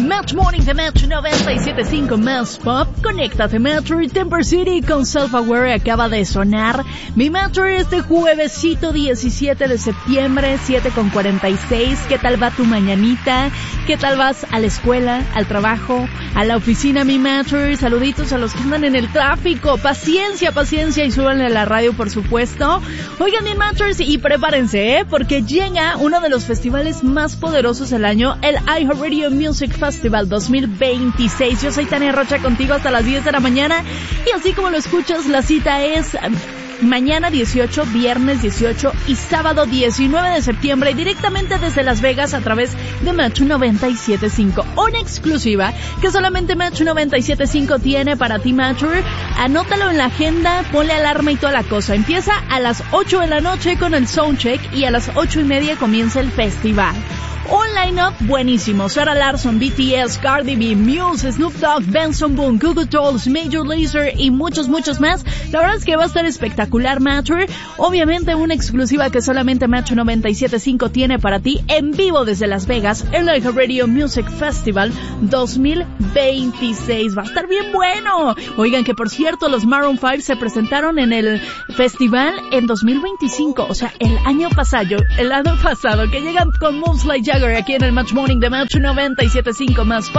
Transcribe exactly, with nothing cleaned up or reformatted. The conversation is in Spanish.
Match Morning de Match noventa y siete punto cinco más Pop. Conéctate, Metro y Temper City con Self-Aware acaba de sonar. Mi Metro este juevesito diecisiete de septiembre, siete con cuarenta y seis. ¿Qué tal va tu mañanita? ¿Qué tal vas a la escuela, al trabajo, a la oficina, mi Metro? Saluditos a los que andan en el tráfico. Paciencia, paciencia y súbanle a la radio, por supuesto. Oigan, mi Metros, y prepárense, ¿eh? Porque llega uno de los festivales más poderosos del año, el iHeartRadio Music Festival dos mil veintiséis. Yo soy Tania Rocha contigo hasta las diez de la mañana y así como lo escuchas, la cita es mañana dieciocho, viernes dieciocho y sábado diecinueve de septiembre directamente desde Las Vegas a través de Match noventa y siete punto cinco. Una exclusiva que solamente Match noventa y siete punto cinco tiene para ti, Matcher. Anótalo en la agenda, ponle alarma y toda la cosa. Empieza a las ocho de la noche con el soundcheck y a las ocho y media comienza el festival. Un line-up buenísimo. Sarah Larsson, B T S, Cardi B, Muse, Snoop Dogg, Benson Boone, Google Dolls, Major Lazer y muchos, muchos más. La verdad es que va a estar espectacular, Matcher. Obviamente una exclusiva que solamente Match noventa y siete punto cinco tiene para ti en vivo desde Las Vegas, el iHeartRadio Music Festival dos mil veintiséis. Va a estar bien bueno. Oigan, que por cierto, los Maroon cinco se presentaron en el festival en dos mil veinticinco, o sea, el año pasado, el año pasado, que llegan con Moves Like Jagger aquí en el Match Morning de Match noventa y siete punto cinco más